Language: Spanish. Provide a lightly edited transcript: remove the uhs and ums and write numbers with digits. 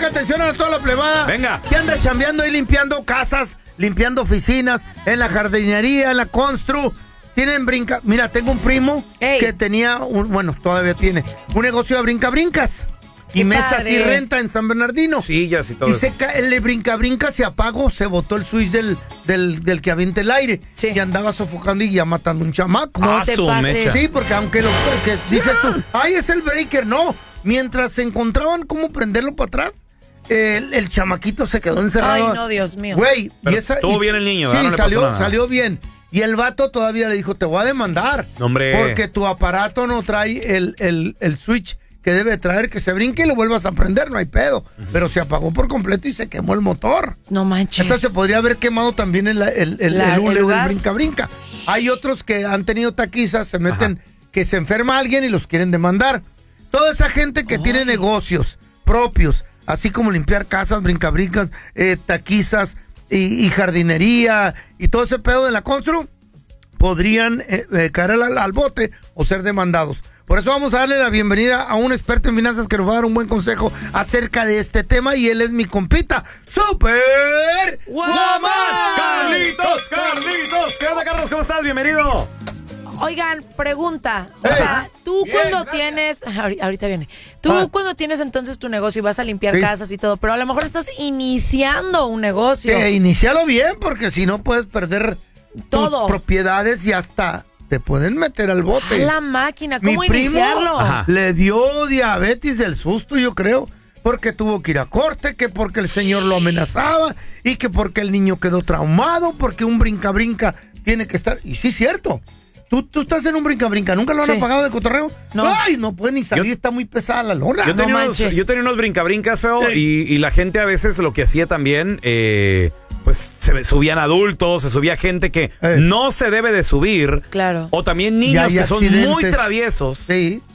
Ponga atención a toda la plebada. Venga. Que anda chambeando y limpiando casas, limpiando oficinas, en la jardinería, en la constru. Tienen Mira, tengo un primo que tenía, todavía tiene, un negocio de brinca-brincas. Y mesas y renta en San Bernardino. Sillas y todo. Y el brinca-brinca se apagó, se botó el switch del que avienta el aire. Sí. Y andaba sofocando y ya matando un chamaco. No te pases. Sí, porque aunque que dices tú, ¡ay, es el breaker! No, mientras se encontraban cómo prenderlo para atrás, el chamaquito se quedó encerrado. Ay, no, Dios mío. Güey. Estuvo bien el niño, sí, ¿verdad? No salió bien. Y el vato todavía le dijo, te voy a demandar. Hombre. Porque tu aparato no trae el switch que debe traer, que se brinque y lo vuelvas a prender, no hay pedo. Pero se apagó por completo y se quemó el motor. No manches. Entonces se podría haber quemado también el hule del brinca-brinca. Hay otros que han tenido taquizas, se meten, que se enferma alguien y los quieren demandar. Toda esa gente que tiene negocios propios, así como limpiar casas, brinca-brincas, taquizas y jardinería y todo ese pedo de la constru, podrían caer al bote o ser demandados. Por eso vamos a darle la bienvenida a un experto en finanzas que nos va a dar un buen consejo acerca de este tema, y él es mi compita, Super Woman. ¡Carlitos! ¿Qué onda, Carlos? ¿Cómo estás? Bienvenido. Oigan, pregunta. O sea, tú cuando tienes... Ahorita viene. Tú cuando tienes entonces tu negocio y vas a limpiar casas y todo, pero a lo mejor estás iniciando un negocio. Inicialo bien, porque si no puedes perder todo, tus propiedades y hasta te pueden meter al bote. A la máquina, ¿cómo Mi primo iniciarlo? Le dio diabetes del susto, yo creo, porque tuvo que ir a corte, que porque el señor lo amenazaba y que porque el niño quedó traumado, porque un brinca-brinca tiene que estar... Y sí, es cierto. Tú estás en un brinca-brinca, ¿nunca lo han apagado de cotorreo? No. Ay, no puede ni salir, está muy pesada la lona. Yo tenía unos brinca-brincas, feo, y la gente a veces lo que hacía también, pues se subían adultos, se subía gente que no se debe de subir. Claro. O también niños que son muy traviesos. Sí.